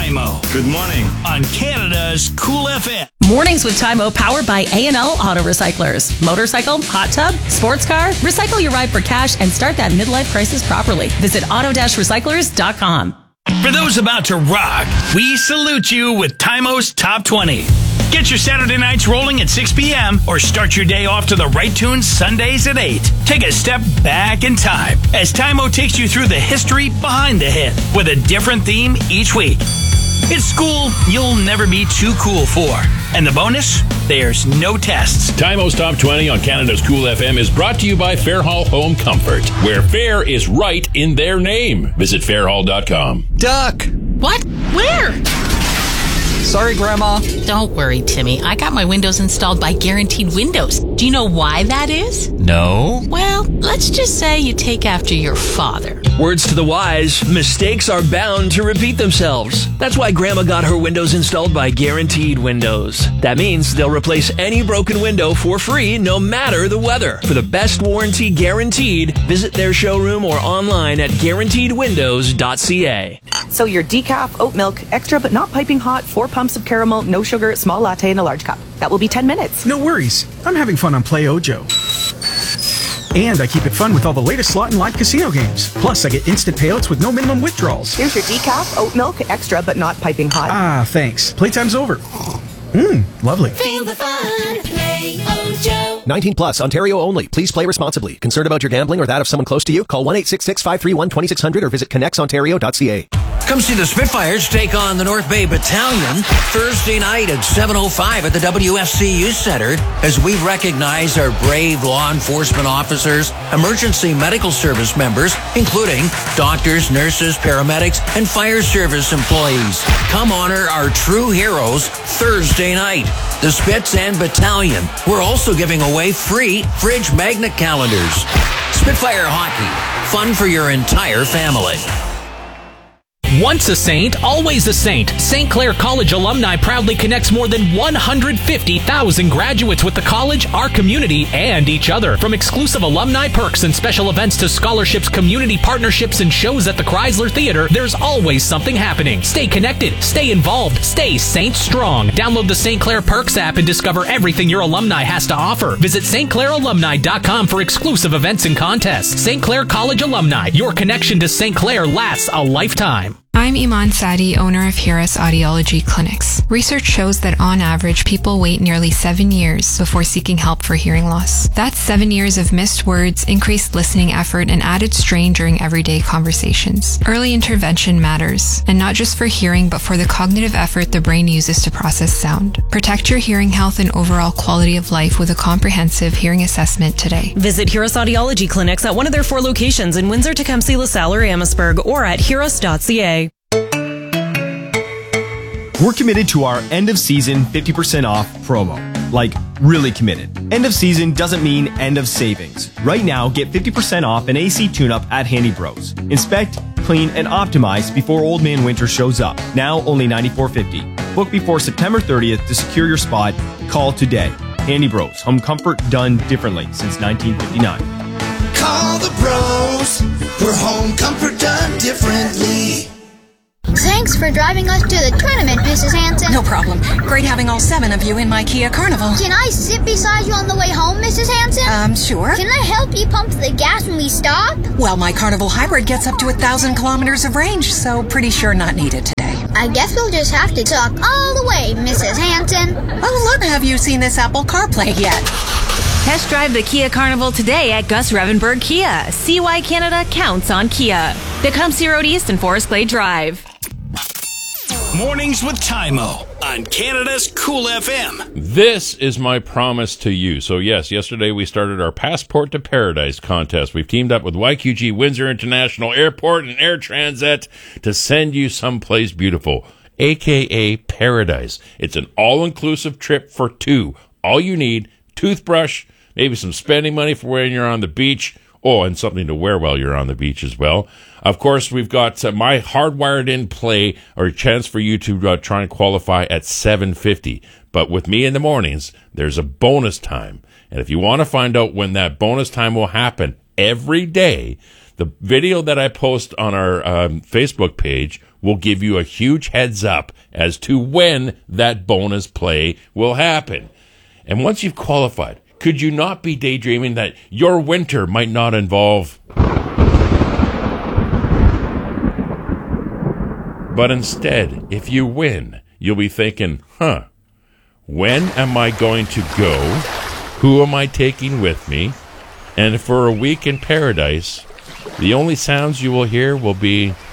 Tymo. Good morning. On Canada's Cool FM. Mornings with Tymo, powered by A&L Auto Recyclers. Motorcycle, hot tub, sports car, recycle your ride for cash and start that midlife crisis properly. Visit auto-recyclers.com. For those about to rock, we salute you with Tymo's Top 20. Get your Saturday nights rolling at 6 p.m. or start your day off to the right tunes Sundays at 8. Take a step back in time as Tymo takes you through the history behind the hit with a different theme each week. It's school you'll never be too cool for. And the bonus? There's no tests. Tymo's Top 20 on Canada's Cool FM is brought to you by Fairhall Home Comfort, where fair is right in their name. Visit fairhall.com. Duck! What? Where? Sorry, Grandma. Don't worry, Timmy. I got my windows installed by Guaranteed Windows. Do you know why that is? No. Well, let's just say you take after your father. Words to the wise, mistakes are bound to repeat themselves. That's why Grandma got her windows installed by Guaranteed Windows. That means they'll replace any broken window for free, no matter the weather. For the best warranty guaranteed, visit their showroom or online at guaranteedwindows.ca. So your decaf, oat milk, extra but not piping hot, 4 pumps of caramel, no sugar, small latte in a large cup. That will be 10 minutes. No worries. I'm having fun on Play Ojo. And I keep it fun with all the latest slot and live casino games. Plus, I get instant payouts with no minimum withdrawals. Here's your decaf, oat milk, extra but not piping hot. Ah, thanks. Playtime's over. Lovely. Feel the fun. Play Ojo. 19 plus, Ontario only. Please play responsibly. Concerned about your gambling or that of someone close to you? Call 1-866-531-2600 or visit connexontario.ca. Come see the Spitfires take on the North Bay Battalion Thursday night at 7:05 at the WFC Youth Center as we recognize our brave law enforcement officers, emergency medical service members, including doctors, nurses, paramedics, and fire service employees. Come honor our true heroes Thursday night. The Spits and Battalion. We're also giving away free fridge magnet calendars. Spitfire Hockey. Fun for your entire family. Once a saint, always a saint. St. Clair College Alumni proudly connects more than 150,000 graduates with the college, our community, and each other. From exclusive alumni perks and special events to scholarships, community partnerships, and shows at the Chrysler Theater, there's always something happening. Stay connected, stay involved, stay Saint Strong. Download the St. Clair Perks app and discover everything your alumni has to offer. Visit stclairalumni.com for exclusive events and contests. St. Clair College Alumni, your connection to St. Clair lasts a lifetime. I'm Iman Sadi, owner of Hiras Audiology Clinics. Research shows that on average, people wait nearly 7 years before seeking help for hearing loss. That's 7 years of missed words, increased listening effort, and added strain during everyday conversations. Early intervention matters, and not just for hearing, but for the cognitive effort the brain uses to process sound. Protect your hearing health and overall quality of life with a comprehensive hearing assessment today. Visit Hiras Audiology Clinics at one of their 4 locations in Windsor, Tecumseh, LaSalle, or Amherstburg, or at hiras.ca. We're committed to our end of season 50% off promo. Like, really committed. End of season doesn't mean end of savings. Right now, get 50% off an AC tune-up at Handy Bros. Inspect, clean, and optimize before Old Man Winter shows up. Now only $94.50. Book before September 30th to secure your spot. Call today. Handy Bros. Home comfort done differently since 1959. Call the bros for home comfort done differently. Thanks for driving us to the tournament, Mrs. Hanson. No problem. Great having all 7 of you in my Kia Carnival. Can I sit beside you on the way home, Mrs. Hanson? Sure. Can I help you pump the gas when we stop? Well, my Carnival Hybrid gets up to 1,000 kilometers of range, so pretty sure not needed today. I guess we'll just have to talk all the way, Mrs. Hanson. Oh, look, have you seen this Apple CarPlay yet? Test drive the Kia Carnival today at Gus Revenberg Kia. See why Canada counts on Kia. Tecumseh Road East and Forest Glade Drive. Mornings with Tymo on Canada's Cool FM. This is my promise to you. So yes, yesterday we started our Passport to Paradise contest. We've teamed up with YQG Windsor International Airport and Air Transat to send you someplace beautiful, aka paradise. It's an all-inclusive trip for 2. All you need, toothbrush, maybe some spending money for when you're on the beach. Oh, and something to wear while you're on the beach as well. Of course, we've got my hardwired in play, or a chance for you to try and qualify at $750. But with me in the mornings, there's a bonus time. And if you want to find out when that bonus time will happen every day, the video that I post on our Facebook page will give you a huge heads up as to when that bonus play will happen. And once you've qualified, could you not be daydreaming that your winter might not involve... But instead, if you win, you'll be thinking, when am I going to go? Who am I taking with me? And for a week in paradise, the only sounds you will hear will be